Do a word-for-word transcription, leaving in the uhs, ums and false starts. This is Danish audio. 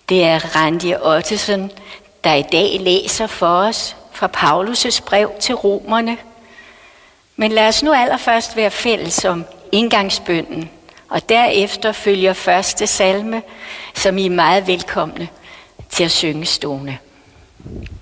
Det er Randi Ottesen, der i dag læser for os fra Paulus' brev til romerne. Men lad os nu allerførst være fælles om indgangsbønnen, og derefter følger første salme, som I er meget velkomne til at synge stående.